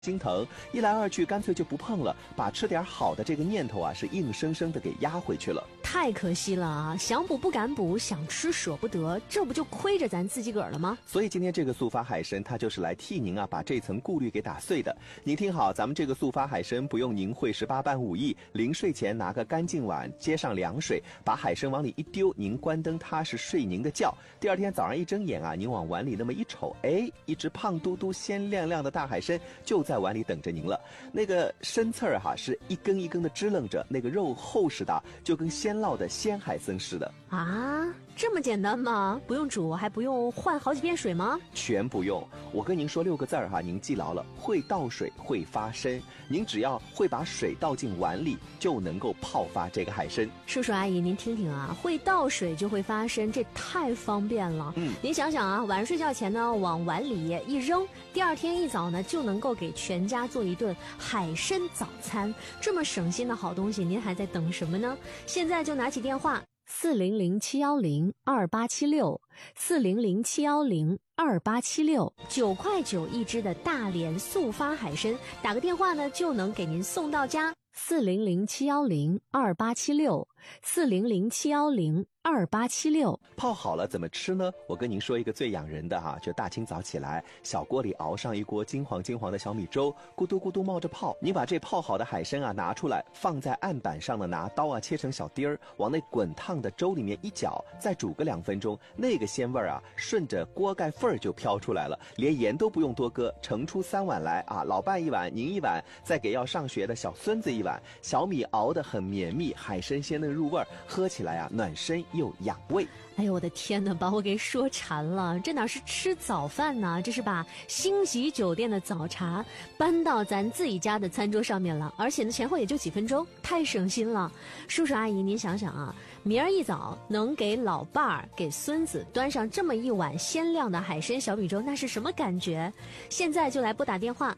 心疼，一来二去干脆就不碰了，把吃点好的这个念头啊是硬生生的给压回去了。 太可惜了啊！想补不敢补，想吃舍不得，这不就亏着咱自己个儿了吗？ 所以今天这个速发海参，它就是来替您啊把这层顾虑给打碎的。您听好，咱们这个速发海参不用您会18般武艺，临睡前拿个干净碗，接上凉水，把海参往里一丢，您关灯踏实睡您的觉。第二天早上一睁眼啊，您往碗里那么一瞅，哎，一只胖嘟嘟、鲜亮亮的大海参就在碗里等着您了。那个参刺儿哈是一根一根的支棱着，那个肉厚实的，就跟鲜烙的鲜海参似的啊。这么简单吗？不用煮，还不用换好几遍水吗？ 全不用。我跟您说6个字儿哈，您记牢了：会倒水，会发参。您只要会把水倒进碗里，就能够泡发这个海参。 叔叔阿姨，您听听啊，会倒水就会发参，这太方便了。您想想啊，晚上睡觉前呢，往碗里一扔，第二天一早呢，就能够给全家做一顿海参早餐。这么省心的好东西，您还在等什么呢？现在就拿起电话。400-710-2876，400-710-2876，9块9一只的大连速发海参，打个电话呢就能给您送到家。400-710-2876，400-710-2876。 泡好了怎么吃呢？我跟您说一个最养人的哈，就大清早起来，小锅里熬上一锅金黄金黄的小米粥，咕嘟咕嘟冒着泡。你把这泡好的海参啊拿出来，放在案板上呢，拿刀啊切成小丁儿，往那滚烫的粥里面一搅，再煮个2分钟，那个鲜味啊顺着锅盖缝儿就飘出来了，连盐都不用多搁，盛出3碗来啊，老伴1碗，您1碗，再给要上学的小孙子1碗。小米熬得很绵密，海参鲜嫩入味，喝起来啊暖身又养胃。 哎呦我的天哪，把我给说馋了，这哪是吃早饭呢，这是把星级酒店的早茶搬到咱自己家的餐桌上面了，而且呢前后也就几分钟，太省心了。叔叔阿姨您想想啊，明儿一早能给老伴儿给孙子端上这么一碗鲜亮的海参小米粥，那是什么感觉？现在就来拨打电话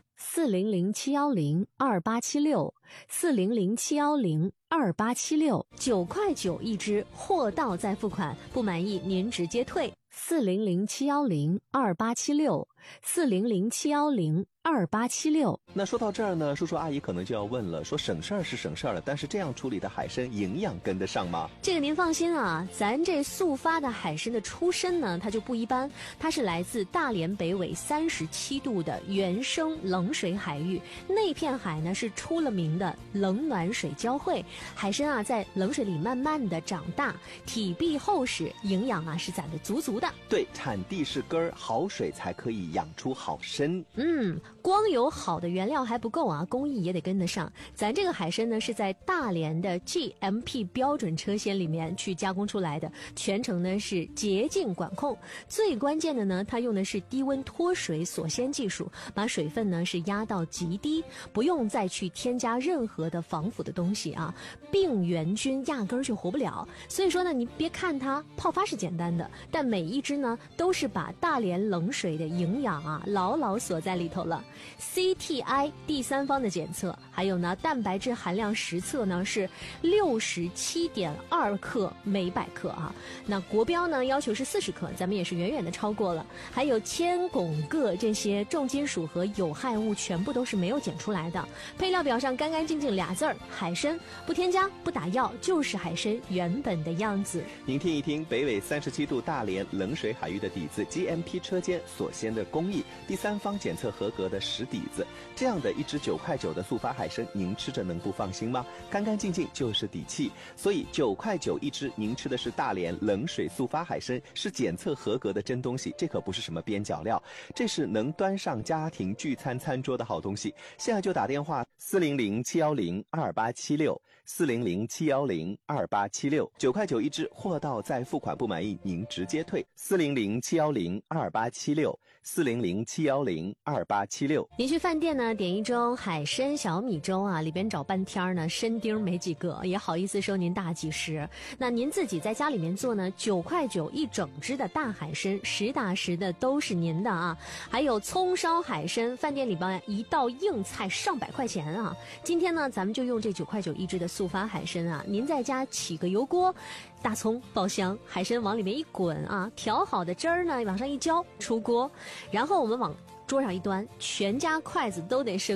400-710-2876，400-710-2876，9块9一只，货到再付款，不满意您直接退。400-710-2876，400-710-2876。 那说到这儿呢，叔叔阿姨可能就要问了，说省事儿是省事儿了，但是这样处理的海参营养跟得上吗？ 这个您放心啊，咱这速发的海参的出身呢，它就不一般，它是来自大连北纬37度的原生冷水海域，那片海呢是出了名的冷暖水交汇，海参啊在冷水里慢慢的长大，体壁厚实，营养啊是攒得足足的。 对，产地是根儿，好水才可以养出好参。 光有好的原料还不够啊，工艺也得跟得上。咱这个海参呢是在大连的 GMP 标准车间里面去加工出来的，全程呢是洁净管控。最关键的呢，它用的是低温脱水锁鲜技术，把水分呢是压到极低，不用再去添加任何的防腐的东西啊，病原菌压根儿就活不了。所以说呢，你别看它泡发是简单的，但每一只呢都是把大连冷水的营养啊牢牢锁在里头了。CTI 第三方的检测，还有呢蛋白质含量实测呢是67.2克每100克啊，那国标呢要求是40克，咱们也是远远的超过了。还有铅、汞、铬这些重金属和有害物全部都是没有检出来的。配料表上干干净净俩字儿，海参，不添加不打药，就是海参原本的样子。 您听一听北纬37度大连冷水海域的底子， GMP 车间所鲜的工艺，第三方检测合格的实底子，这样的一只9块9的速发海参，您吃着能不放心吗？干干净净就是底气。所以9块9一只，您吃的是大连冷水速发海参，是检测合格的真东西，这可不是什么边角料，这是能端上家庭聚餐餐桌的好东西。现在就打电话400-710-2876，400-710-2876，9块9一只，货到再付款，不满意您直接退。400-710-2876，400-710-2876。 您去饭店呢点一盅海参小米粥啊，里边找半天呢，参丁没几个，也好意思收您大几十。那您自己在家里面做呢，9块9一整只的大海参，实打实的都是您的啊。还有葱烧海参，饭店里边一道硬菜上百块钱啊。今天呢，咱们就用这9块9一只的速发海参啊，您在家起个油锅，大葱爆香，海参往里面一滚啊，调好的汁儿呢往上一浇，出锅，然后我们往桌上一端，全家筷子都得伸